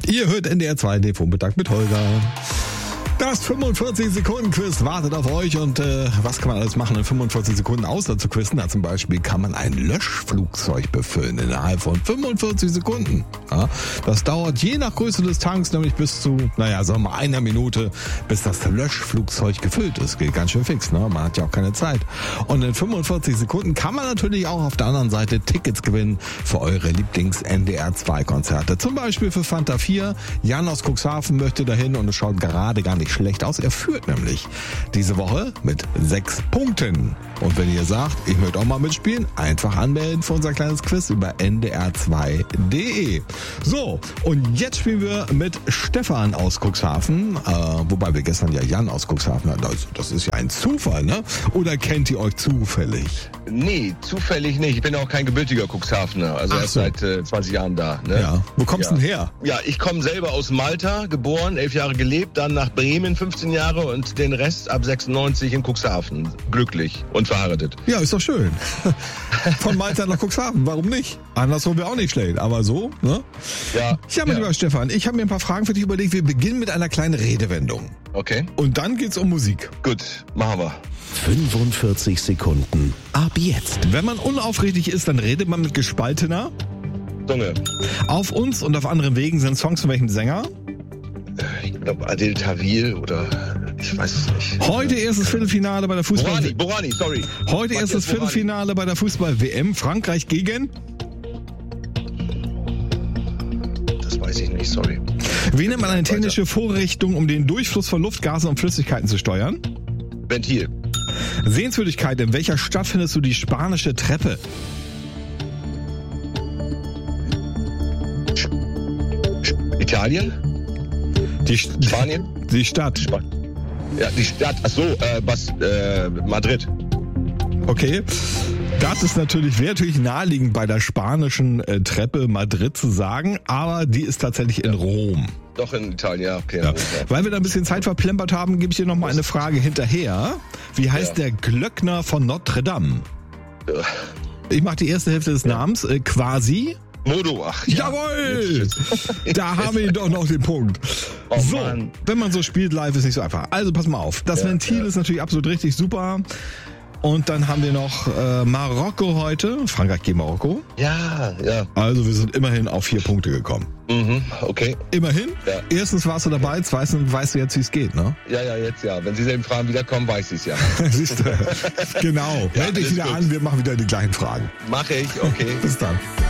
Ihr hört NDR 2 den Vormittag mit Holger. Das 45-Sekunden-Quiz wartet auf euch und was kann man alles machen in 45 Sekunden außer zu quizzen? Na, zum Beispiel kann man ein Löschflugzeug befüllen innerhalb von 45 Sekunden. Ja, das dauert je nach Größe des Tanks nämlich bis zu, sagen wir mal, einer Minute, bis das Löschflugzeug gefüllt ist. Geht ganz schön fix, ne? Man hat ja auch keine Zeit. Und in 45 Sekunden kann man natürlich auch auf der anderen Seite Tickets gewinnen für eure Lieblings-NDR 2-Konzerte. Zum Beispiel für Fanta 4. Jan aus Cuxhaven möchte dahin und es schaut gerade gar nicht schlecht aus. Er führt nämlich diese Woche mit 6 Punkten. Und wenn ihr sagt, ich möchte auch mal mitspielen, einfach anmelden für unser kleines Quiz über ndr2.de. So, und jetzt spielen wir mit Stefan aus Cuxhaven, wobei wir gestern ja Jan aus Cuxhaven hatten. Das ist ja ein Zufall, ne? Oder kennt ihr euch zufällig? Nee, zufällig nicht. Ich bin auch kein gebürtiger Cuxhavener, also erst seit 20 Jahren da. Ne? Ja. Wo kommst du denn her? Ja, ich komme selber aus Malta, geboren, 11 Jahre gelebt, dann nach Bremen 15 Jahre und den Rest ab 96 in Cuxhaven. Glücklich und verheiratet. Ja, ist doch schön. Von Malta nach Cuxhaven, warum nicht? Andersrum wäre auch nicht schlecht, aber so, ne? Ja, mein lieber Stefan, ich habe mir ein paar Fragen für dich überlegt. Wir beginnen mit einer kleinen Redewendung. Okay. Und dann geht's um Musik. Gut, machen wir. 45 Sekunden. Ab jetzt. Wenn man unaufrichtig ist, dann redet man mit gespaltener Zunge. Auf uns und auf anderen Wegen sind Songs von welchem Sänger? Ich glaube Adel Tawil oder ich weiß es nicht. Heute erstes Viertelfinale bei der Fußball... Borani, sorry. Heute erstes Viertelfinale bei der Fußball-WM. Frankreich gegen... Das weiß ich nicht, sorry. Wie nennt man eine technische Vorrichtung, um den Durchfluss von Luft, Gasen und Flüssigkeiten zu steuern? Ventil. Sehenswürdigkeit. In welcher Stadt findest du die spanische Treppe? Italien? Spanien? Die Stadt. Ja, die Stadt. Madrid. Okay. Das ist wäre natürlich naheliegend bei der spanischen Treppe Madrid zu sagen, aber die ist tatsächlich in Rom. Doch in Italien, ja, okay. Ja. Weil wir da ein bisschen Zeit verplempert haben, gebe ich dir noch mal eine Frage hinterher. Wie heißt der Glöckner von Notre Dame? Ich mache die erste Hälfte des Namens. Quasi. Modo, ach ja. Jawohl! Da haben wir doch noch den Punkt. Oh, so, Mann. wenn man so spielt live, ist nicht so einfach. Also pass mal auf. Das Ventil ist natürlich absolut richtig super. Und dann haben wir noch Marokko heute. Frankreich gegen Marokko. Ja. Also wir sind immerhin auf 4 Punkte gekommen. Mhm, okay. Immerhin. Ja. Erstens warst du dabei, zweitens weißt du jetzt, wie es geht, ne? Ja, jetzt ja. Wenn Sie selben Fragen wiederkommen, weiß ich es ja. Siehst du? Genau. Melde dich wieder an, wir machen wieder die gleichen Fragen. Mache ich, okay. Bis dann.